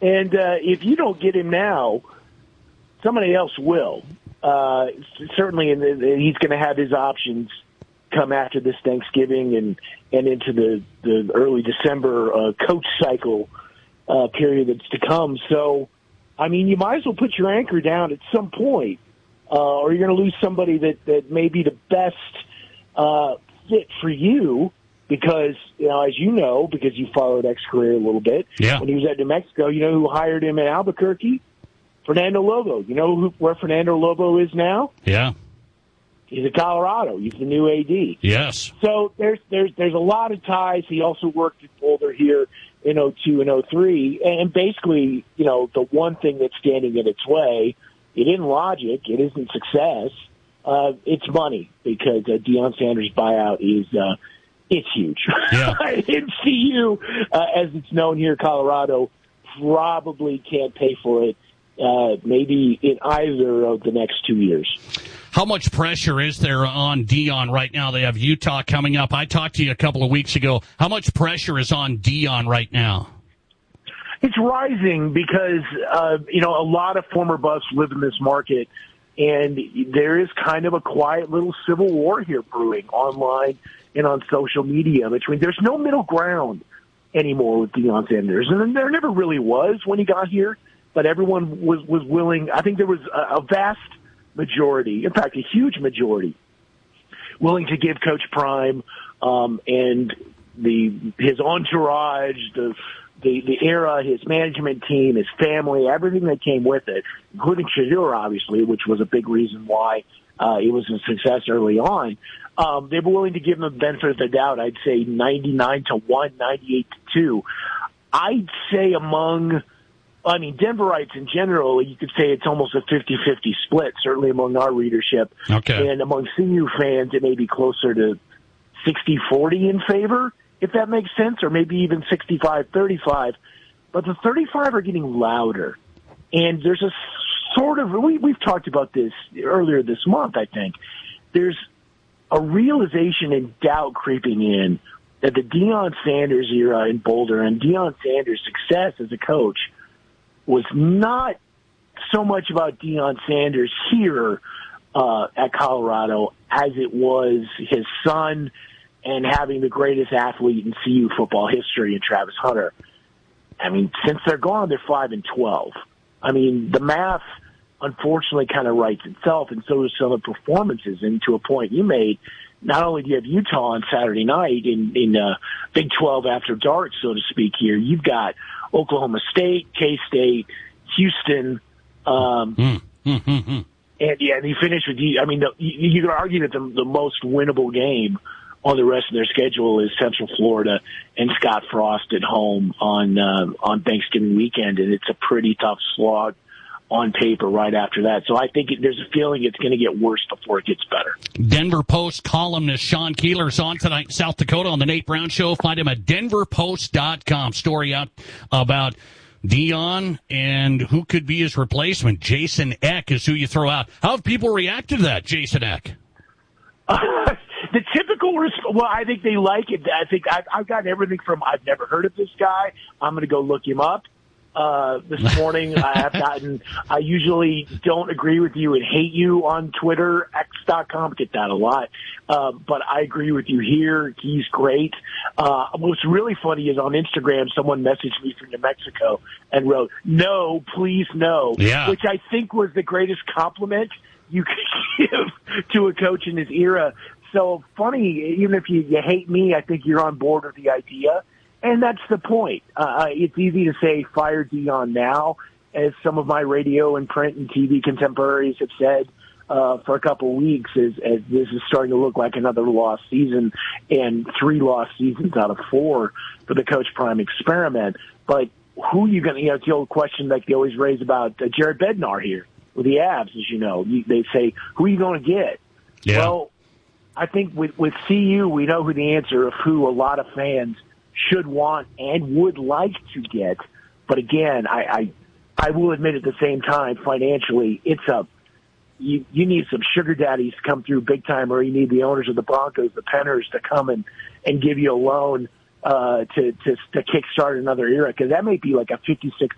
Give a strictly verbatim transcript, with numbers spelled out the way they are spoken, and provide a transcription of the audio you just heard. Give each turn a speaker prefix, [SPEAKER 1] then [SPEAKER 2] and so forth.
[SPEAKER 1] And uh, if you don't get him now, somebody else will. Uh, certainly, in the, he's going to have his options come after this Thanksgiving and, and into the, the early December uh, coach cycle uh, period that's to come. So, I mean, you might as well put your anchor down at some point, uh, or you're going to lose somebody that, that may be the best uh, fit for you because, you know, as you know, because you followed X career a little bit,
[SPEAKER 2] yeah.
[SPEAKER 1] when he was at New Mexico, you know who hired him in Albuquerque? Fernando Lobo. You know who, where Fernando Lobo is now?
[SPEAKER 2] Yeah.
[SPEAKER 1] He's at Colorado. He's the new A D.
[SPEAKER 2] Yes.
[SPEAKER 1] So there's there's there's a lot of ties. He also worked at Boulder here in oh two and oh three. And basically, you know, the one thing that's standing in its way, it isn't logic, it isn't success, uh, it's money because uh, Deion Sanders' buyout is uh, it's huge.
[SPEAKER 2] Yeah.
[SPEAKER 1] And C U, uh, as it's known here, Colorado probably can't pay for it. Uh, maybe in either of the next two years.
[SPEAKER 2] How much pressure is there on Deion right now? They have Utah coming up. I talked to you a couple of weeks ago. How much pressure is on Deion right now?
[SPEAKER 1] It's rising because, uh, you know, a lot of former Buffs live in this market, and there is kind of a quiet little civil war here brewing online and on social media between. There's no middle ground anymore with Deion Sanders, and there never really was when he got here. But everyone was, was willing. I think there was a, a vast majority, in fact, a huge majority, willing to give Coach Prime um, and the his entourage, the, the the era, his management team, his family, everything that came with it, including Shedeur, obviously, which was a big reason why uh, it was a success early on. Um, they were willing to give him the benefit of the doubt. I'd say ninety-nine to one, ninety-eight to two. I'd say among I mean, Denverites in general, you could say it's almost a fifty-fifty split, certainly among our readership.
[SPEAKER 2] Okay.
[SPEAKER 1] And among C U fans, it may be closer to sixty forty in favor, if that makes sense, or maybe even sixty-five thirty-five. But the thirty-five are getting louder. And there's a sort of, we, we've talked about this earlier this month, I think. There's a realization and doubt creeping in that the Deion Sanders era in Boulder and Deion Sanders' success as a coach was not so much about Deion Sanders here uh, at Colorado as it was his son and having the greatest athlete in C U football history in Travis Hunter. I mean, since they're gone, they're five and twelve. I mean, the math unfortunately kind of writes itself, and so do some of the performances. And to a point you made, not only do you have Utah on Saturday night in in uh, Big twelve after dark, so to speak. Here, you've got Oklahoma State, K-State, Houston, um,
[SPEAKER 2] mm, mm, mm, mm.
[SPEAKER 1] and yeah, and you finish with you. I mean, the, you, you could argue that the, the most winnable game on the rest of their schedule is Central Florida and Scott Frost at home on uh, on Thanksgiving weekend, and it's a pretty tough slog on paper right after that. So I think it, there's a feeling it's going to get worse before it gets better.
[SPEAKER 2] Denver Post columnist Sean Keeler's on tonight in South Dakota on the Nate Brown Show. Find him at denver post dot com. Story out about Deion and who could be his replacement. Jason Eck is who you throw out. How have people reacted to that, Jason Eck?
[SPEAKER 1] Uh, the typical resp- well, I think they like it. I think I've, I've gotten everything from I've never heard of this guy, I'm going to go look him up. Uh, this morning, I have gotten, I usually don't agree with you and hate you on Twitter, X dot com, get that a lot. Uh, but I agree with you here. He's great. Uh, what's really funny is on Instagram, someone messaged me from New Mexico and wrote, no, please no,
[SPEAKER 2] yeah.
[SPEAKER 1] which I think was the greatest compliment you could give to a coach in his era. So funny, even if you, you hate me, I think you're on board with the idea. And that's the point. Uh, it's easy to say fire Deion now, as some of my radio and print and T V contemporaries have said uh, for a couple of weeks, as, as this is starting to look like another lost season and three lost seasons out of four for the Coach Prime experiment. But who are you going to, you know, it's the old question that they always raise about uh, Jared Bednar here with the Avs, as you know. You, they say, who are you going to get?
[SPEAKER 2] Yeah.
[SPEAKER 1] Well, I think with, with C U, we know who the answer of who a lot of fans should want and would like to get. But again, I, I, I will admit at the same time, financially, it's a, you, you need some sugar daddies to come through big time, or you need the owners of the Broncos, the Penners, to come and, and give you a loan uh, to, to, to kickstart another era. Cause that may be like a fifty-six